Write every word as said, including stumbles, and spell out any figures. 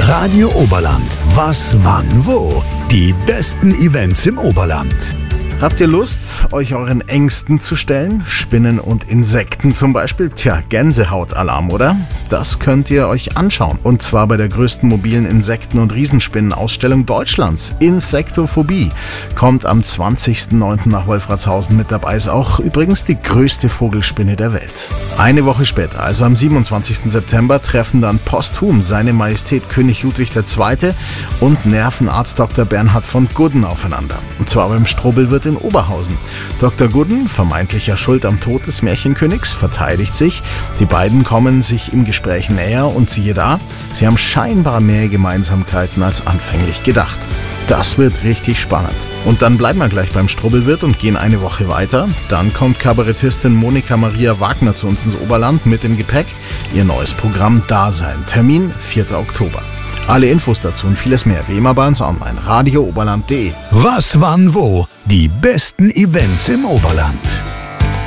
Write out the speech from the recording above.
Radio Oberland. Was, wann, wo? Die besten Events im Oberland. Habt ihr Lust, euch euren Ängsten zu stellen? Spinnen und Insekten zum Beispiel? Tja, Gänsehauttalarm, oder? Das könnt ihr euch anschauen. Und zwar bei der größten mobilen Insekten- und Riesenspinnenausstellung Deutschlands. Insektophobie kommt am zwanzigsten neunten nach Wolfratshausen. Mit dabei ist auch übrigens die größte Vogelspinne der Welt. Eine Woche später, also am siebenundzwanzigsten September, treffen dann posthum seine Majestät König Ludwig der Zweite und Nervenarzt Doktor Bernhard von Gudden aufeinander. Und zwar beim Strobelwirt in Oberhausen. Doktor Gudden, vermeintlicher Schuld am Tod des Märchenkönigs, verteidigt sich. Die beiden kommen sich im Gespräch näher und siehe da, sie haben scheinbar mehr Gemeinsamkeiten als anfänglich gedacht. Das wird richtig spannend. Und dann bleiben wir gleich beim Strobelwirt und gehen eine Woche weiter. Dann kommt Kabarettistin Monika Maria Wagner zu uns ins Oberland mit dem Gepäck. Ihr neues Programm Dasein. Termin vierter Oktober. Alle Infos dazu und vieles mehr wie immer bei uns online. radio oberland punkt de. Was, wann, wo? Die besten Events im Oberland.